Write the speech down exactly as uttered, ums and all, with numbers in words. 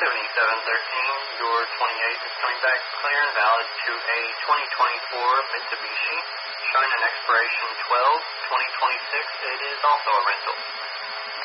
seventy-seven thirteen, door twenty-eight is coming back clear and valid to a twenty twenty-four Mitsubishi, showing an expiration twelve twenty twenty-six. It is also a rental.